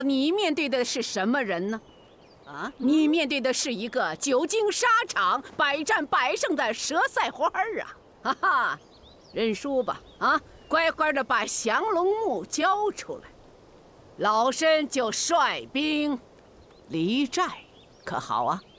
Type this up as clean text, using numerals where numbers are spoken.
你面对的是什么人呢？啊，你面对的是一个久经沙场、百战百胜的佘赛花儿啊！哈哈，认输吧，啊，乖乖的把降龙木交出来，老身就率兵离寨，可好啊？